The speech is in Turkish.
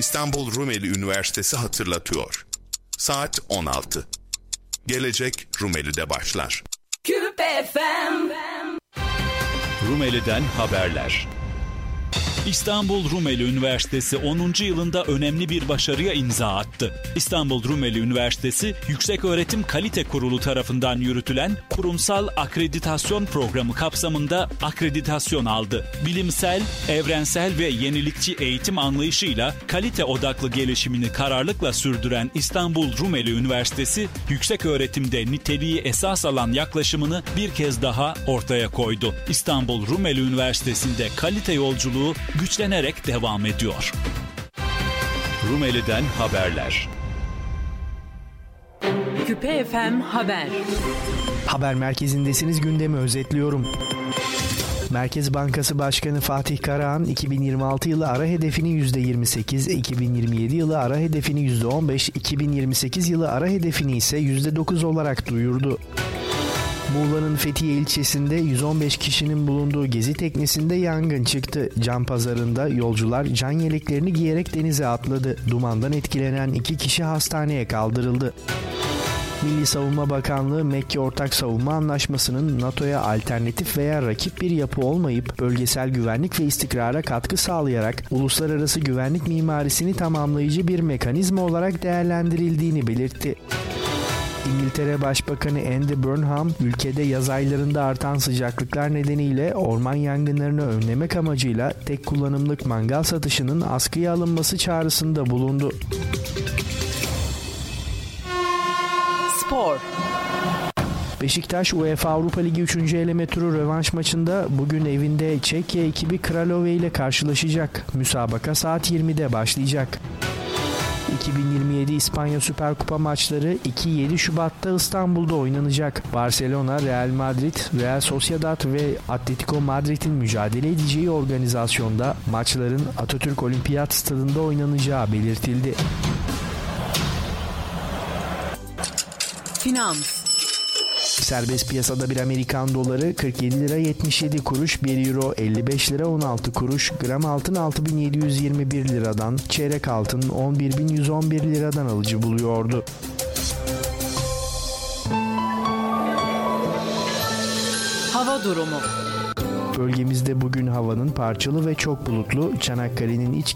İstanbul Rumeli Üniversitesi hatırlatıyor. Saat 16. Gelecek Rumeli'de başlar. Küpe FM. Rumeli'den haberler. İstanbul Rumeli Üniversitesi 10. yılında önemli bir başarıya imza attı. İstanbul Rumeli Üniversitesi Yükseköğretim Kalite Kurulu tarafından yürütülen kurumsal akreditasyon programı kapsamında akreditasyon aldı. Bilimsel, evrensel ve yenilikçi eğitim anlayışıyla kalite odaklı gelişimini kararlılıkla sürdüren İstanbul Rumeli Üniversitesi, yükseköğretimde niteliği esas alan yaklaşımını bir kez daha ortaya koydu. İstanbul Rumeli Üniversitesi'nde kalite yolculuğu güçlenerek devam ediyor. Rumeli'den haberler. Küpe FM Haber. Haber merkezindesiniz, gündemi özetliyorum. Merkez Bankası Başkanı Fatih Karahan, 2026 yılı ara hedefini %28, 2027 yılı ara hedefini %15, 2028 yılı ara hedefini ise %9 olarak duyurdu. Muğla'nın Fethiye ilçesinde 115 kişinin bulunduğu gezi teknesinde yangın çıktı. Canpazarı'nda yolcular can yeleklerini giyerek denize atladı. Dumandan etkilenen 2 kişi hastaneye kaldırıldı. Milli Savunma Bakanlığı, Mekke Ortak Savunma Anlaşması'nın NATO'ya alternatif veya rakip bir yapı olmayıp bölgesel güvenlik ve istikrara katkı sağlayarak uluslararası güvenlik mimarisini tamamlayıcı bir mekanizma olarak değerlendirildiğini belirtti. İngiltere Başbakanı Andy Burnham, ülkede yaz aylarında artan sıcaklıklar nedeniyle orman yangınlarını önlemek amacıyla tek kullanımlık mangal satışının askıya alınması çağrısında bulundu. Spor. Beşiktaş, UEFA Avrupa Ligi 3. eleme turu rövanş maçında bugün evinde Çekya ekibi Kralove ile karşılaşacak. Müsabaka saat 20'de başlayacak. 2027 İspanya Süper Kupa maçları 2-7 Şubat'ta İstanbul'da oynanacak. Barcelona, Real Madrid, Real Sociedad ve Atletico Madrid'in mücadele edeceği organizasyonda maçların Atatürk Olimpiyat Stadında oynanacağı belirtildi. Finans. Serbest piyasada bir Amerikan doları 47 lira 77 kuruş, 1 euro 55 lira 16 kuruş, gram altın 6721 liradan, çeyrek altın 11111 liradan alıcı buluyordu. Hava durumu. Bölgemizde bugün havanın parçalı ve çok bulutlu, Çanakkale'nin iç